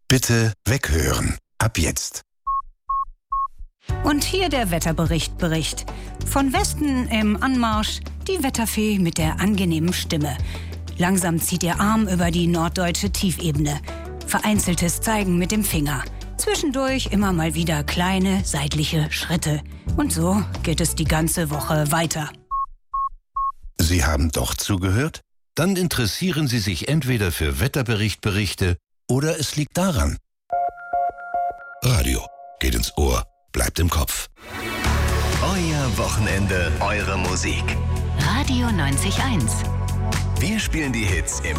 Bitte weghören. Ab jetzt. Und hier der Wetterbericht. Von Westen im Anmarsch die Wetterfee mit der angenehmen Stimme. Langsam zieht ihr Arm über die norddeutsche Tiefebene. Vereinzeltes Zeigen mit dem Finger. Zwischendurch immer mal wieder kleine seitliche Schritte. Und so geht es die ganze Woche weiter. Sie haben doch zugehört? Dann interessieren Sie sich entweder für Wetterberichte oder es liegt daran. Radio geht ins Ohr, bleibt im Kopf. Euer Wochenende, eure Musik. Radio 90.1. Wir spielen die Hits im